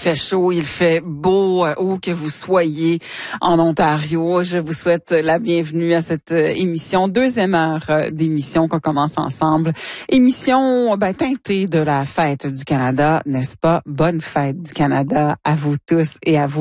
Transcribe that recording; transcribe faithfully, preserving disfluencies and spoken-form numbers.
fait chaud, il fait beau, où que vous soyez en Ontario. Je vous souhaite la bienvenue à cette émission, deuxième heure d'émission qu'on commence ensemble. Émission ben, teintée de la fête du Canada, n'est-ce pas? Bonne fête du Canada à vous tous et à vous.